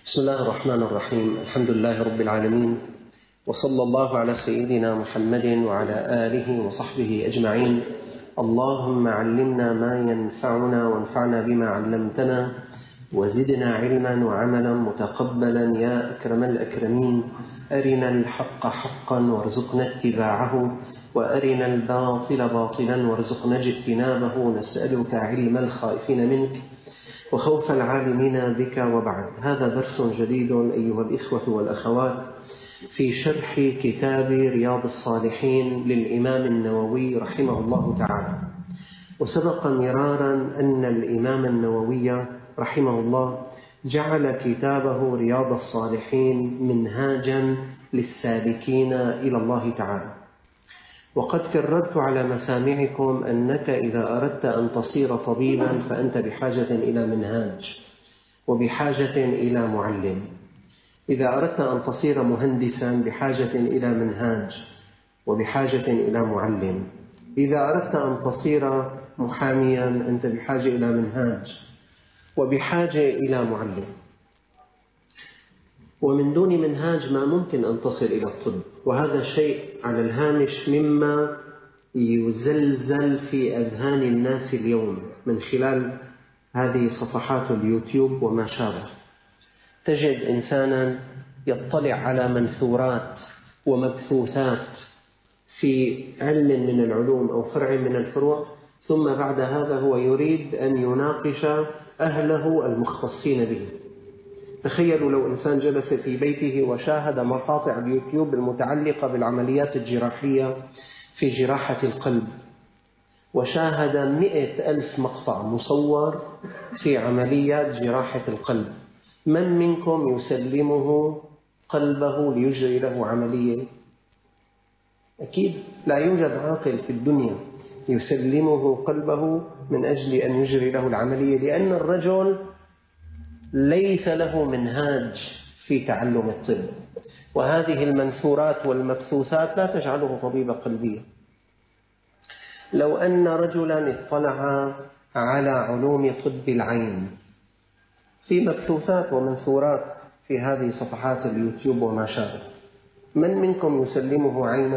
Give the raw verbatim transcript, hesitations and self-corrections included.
بسم الله الرحمن الرحيم. الحمد لله رب العالمين، وصلى الله على سيدنا محمد وعلى آله وصحبه أجمعين. اللهم علمنا ما ينفعنا وانفعنا بما علمتنا، وزدنا علما وعملا متقبلا يا أكرم الأكرمين. أرنا الحق حقا وارزقنا اتباعه، وأرنا الباطل باطلا وارزقنا اجتنابه. نسألك علم الخائفين منك وخوف العالمين بك. وبعد، هذا درس جديد أيها الإخوة والأخوات في شرح كتاب رياض الصالحين للإمام النووي رحمه الله تعالى. وسبق مرارا أن الإمام النووي رحمه الله جعل كتابه رياض الصالحين منهاجا للسالكين إلى الله تعالى. وقد كررت على مسامعكم أنك إذا أردت أن تصير طبيبا فأنت بحاجة إلى منهاج، وبحاجة إلى معلم. إذا أردت أن تصير مهندسا بحاجة إلى منهاج، وبحاجة إلى معلم. إذا أردت أن تصير محاميا أنت بحاجة إلى منهاج، وبحاجة إلى معلم. ومن دون منهاج ما ممكن أن تصل إلى الطب. وهذا شيء على الهامش مما يزلزل في أذهان الناس اليوم من خلال هذه صفحات اليوتيوب وما شابه. تجد إنسانا يطلع على منثورات ومبثوثات في علم من العلوم أو فرع من الفروع، ثم بعد هذا هو يريد أن يناقش أهله المختصين به. تخيلوا لو إنسان جلس في بيته وشاهد مقاطع اليوتيوب المتعلقة بالعمليات الجراحية في جراحة القلب، وشاهد مئة ألف مقطع مصور في عمليات جراحة القلب. من منكم يسلمه قلبه ليجري له عملية؟ أكيد لا يوجد عاقل في الدنيا يسلمه قلبه من أجل أن يجري له العملية، لأن الرجل ليس له منهاج في تعلم الطب. وهذه المنثورات والمبثوثات لا تجعله طبيب قلبية. لو أن رجلا اطلع على علوم طب العين في مبثوثات ومنثورات في هذه صفحات اليوتيوب وما شابه، من منكم يسلمه عينه